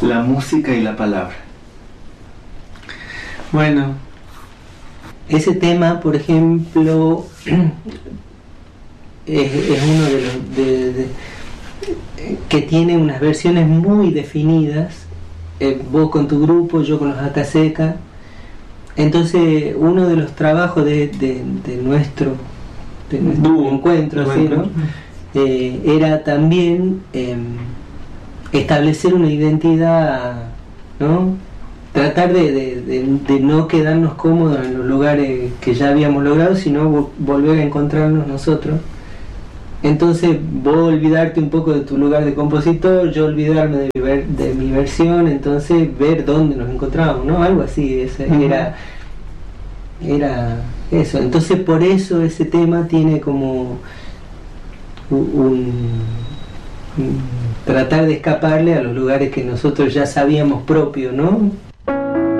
la música y la palabra. Bueno, ese tema, por ejemplo, es uno de los que tiene unas versiones muy definidas, vos con tu grupo, yo con los Ataseca. Entonces uno de los trabajos de nuestro encuentro, ¿sí, no? Era también establecer una identidad, ¿no? Tratar de no quedarnos cómodos en los lugares que ya habíamos logrado, sino volver a encontrarnos nosotros. Entonces vos olvidarte un poco de tu lugar de compositor, yo olvidarme de mi versión, entonces ver dónde nos encontrábamos, ¿no? Algo así, era eso. Entonces por eso ese tema tiene como tratar de escaparle a los lugares que nosotros ya sabíamos propios, ¿no?